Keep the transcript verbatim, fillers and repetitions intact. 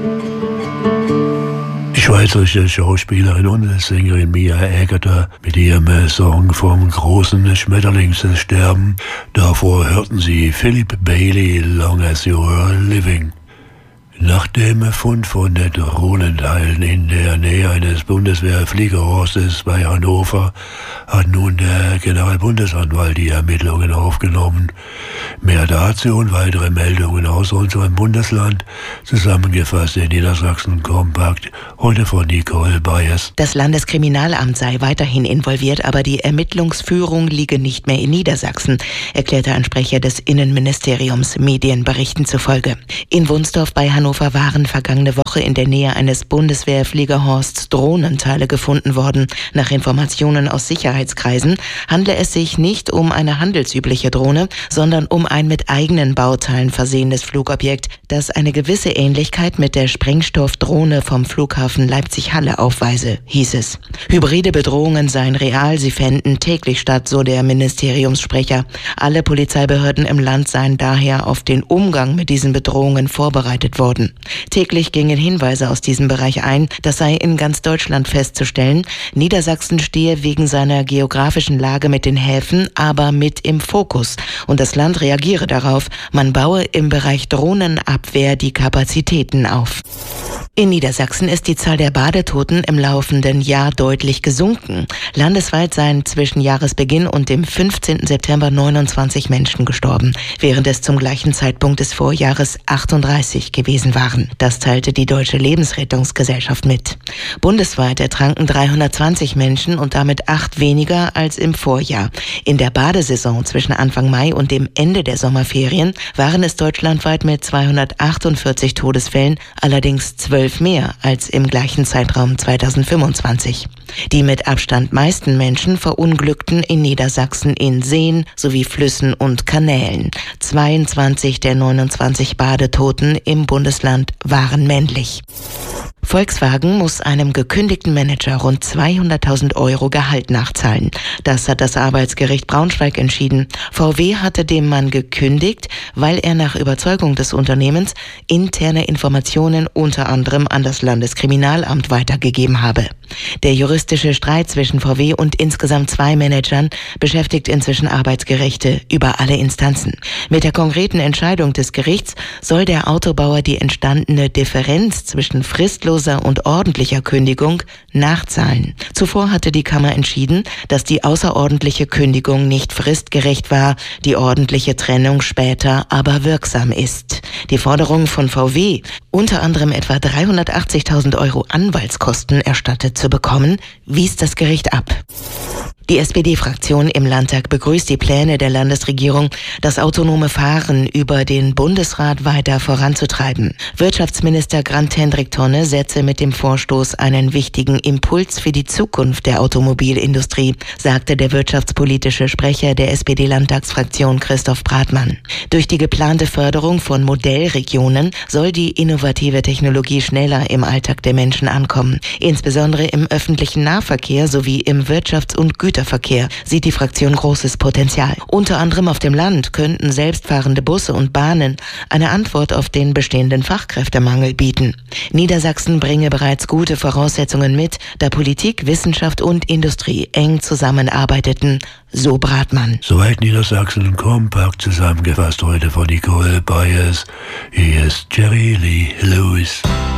Die schweizerische Schauspielerin und Sängerin Mia Aegerter mit ihrem Song vom großen Schmetterlingssterben. Davor hörten Sie Philip Bailey, Long as You're Living. Nach dem Fund von Drohnenteilen in der Nähe eines Bundeswehrfliegerhostes bei Hannover hat nun der Generalbundesanwalt die Ermittlungen aufgenommen. Mehr dazu und weitere Meldungen aus unserem Bundesland, zusammengefasst in Niedersachsen kompakt, heute von Nicole Bayes. Das Landeskriminalamt sei weiterhin involviert, aber die Ermittlungsführung liege nicht mehr in Niedersachsen, erklärte ein Sprecher des Innenministeriums Medienberichten zufolge. In Wunsdorf bei Hannover waren vergangene Woche in der Nähe eines Bundeswehrfliegerhorsts Drohnenteile gefunden worden. Nach Informationen aus Sicherheitskreisen handle es sich nicht um eine handelsübliche Drohne, sondern um ein mit eigenen Bauteilen versehenes Flugobjekt, das eine gewisse Ähnlichkeit mit der Sprengstoffdrohne vom Flughafen Leipzig-Halle aufweise, hieß es. Hybride Bedrohungen seien real, sie fänden täglich statt, so der Ministeriumssprecher. Alle Polizeibehörden im Land seien daher auf den Umgang mit diesen Bedrohungen vorbereitet worden. Täglich gingen Hinweise aus diesem Bereich ein, das sei in ganz Deutschland festzustellen. Niedersachsen stehe wegen seiner geografischen Lage mit den Häfen aber mit im Fokus und das Land reagiere darauf. Man baue im Bereich Drohnenabwehr die Kapazitäten auf. In Niedersachsen ist die Zahl der Badetoten im laufenden Jahr deutlich gesunken. Landesweit seien zwischen Jahresbeginn und dem fünfzehnten September neunundzwanzig Menschen gestorben, während es zum gleichen Zeitpunkt des Vorjahres achtunddreißig gewesen waren. Das teilte die Deutsche Lebensrettungsgesellschaft mit. Bundesweit ertranken dreihundertzwanzig Menschen und damit acht weniger als im Vorjahr. In der Badesaison zwischen Anfang Mai und dem Ende der Sommerferien waren es deutschlandweit mit zweihundertachtundvierzig Todesfällen, allerdings zwölf mehr als im gleichen Zeitraum zweitausendfünfundzwanzig. Die mit Abstand meisten Menschen verunglückten in Niedersachsen in Seen sowie Flüssen und Kanälen. zweiundzwanzig der neunundzwanzig Badetoten im Bundesland waren männlich. Volkswagen muss einem gekündigten Manager rund zweihunderttausend Euro Gehalt nachzahlen. Das hat das Arbeitsgericht Braunschweig entschieden. V W hatte dem Mann gekündigt, weil er nach Überzeugung des Unternehmens interne Informationen unter anderem an das Landeskriminalamt weitergegeben habe. Der juristische Streit zwischen V W und insgesamt zwei Managern beschäftigt inzwischen Arbeitsgerichte über alle Instanzen. Mit der konkreten Entscheidung des Gerichts soll der Autobauer die entstandene Differenz zwischen fristloser und ordentlicher Kündigung nachzahlen. Zuvor hatte die Kammer entschieden, dass die außerordentliche Kündigung nicht fristgerecht war, die ordentliche Trennung später aber wirksam ist. Die Forderung von V W, unter anderem etwa dreihundertachtzigtausend Euro Anwaltskosten erstattet zu bekommen, wies das Gericht ab. Die S P D-Fraktion im Landtag begrüßt die Pläne der Landesregierung, das autonome Fahren über den Bundesrat weiter voranzutreiben. Wirtschaftsminister Grant-Hendrik Tonne setze mit dem Vorstoß einen wichtigen Impuls für die Zukunft der Automobilindustrie, sagte der wirtschaftspolitische Sprecher der S P D-Landtagsfraktion Christoph Bratmann. Durch die geplante Förderung von Modellregionen soll die innovative Technologie schneller im Alltag der Menschen ankommen. Insbesondere im öffentlichen Nahverkehr sowie im Wirtschafts- und Güterverkehr sieht die Fraktion großes Potenzial. Unter anderem auf dem Land könnten selbstfahrende Busse und Bahnen eine Antwort auf den bestehenden Fachkräftemangel bieten. Niedersachsen bringe bereits gute Voraussetzungen mit, da Politik, Wissenschaft und Industrie eng zusammenarbeiteten, so Bratmann. Soweit Niedersachsen kompakt zusammengefasst heute von Nicole Bayes. Hier ist Jerry Lee Lewis.